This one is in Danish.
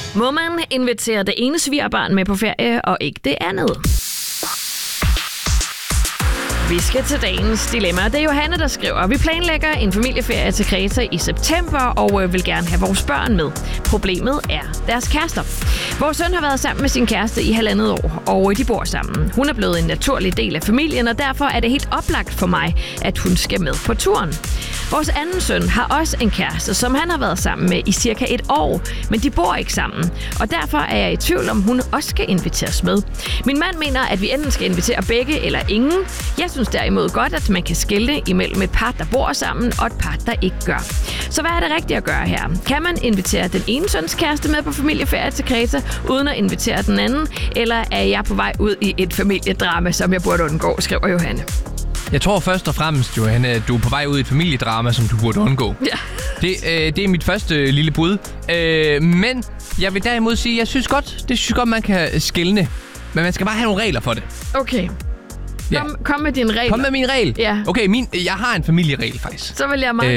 Må man invitere det ene svigerbarn med på ferie, og ikke det andet? Vi skal til dagens dilemma. Det er Johanne, der skriver: Vi planlægger en familieferie til Kreta i september og vil gerne have vores børn med. Problemet er deres kærester. Vores søn har været sammen med sin kæreste i 1,5 år, og de bor sammen. Hun er blevet en naturlig del af familien, og derfor er det helt oplagt for mig, at hun skal med på turen. Vores anden søn har også en kæreste, som han har været sammen med i cirka 1 år, men de bor ikke sammen, og derfor er jeg i tvivl om, hun også skal inviteres med. Min mand mener, at vi enten skal invitere begge eller ingen. Jeg synes derimod godt, at man kan skelne imellem et par, der bor sammen, og et par, der ikke gør. Så hvad er det rigtigt at gøre her? Kan man invitere den ene søns kæreste med på familieferie til Kreta, uden at invitere den anden? Eller er jeg på vej ud i et familiedrama, som jeg burde undgå, skriver Johanne. Jeg tror først og fremmest, Johanne, at du er på vej ud i et familiedrama, som du burde undgå. Ja. Det er mit første lille bud. Men jeg vil derimod sige, at jeg synes godt, man kan skelne. Men man skal bare have nogle regler for det. Okay. Kom med din regel. Kom med min regel? Ja. Okay, jeg har en familieregel faktisk. Så vil jeg meget